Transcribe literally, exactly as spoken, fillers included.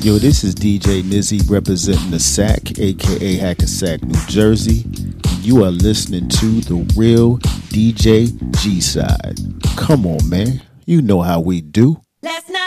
Yo, this is D J Nizzy representing the S A C, aka Hackensack, New Jersey. You are listening to the real D J G-Side. Come on, man. You know how we do. Last night.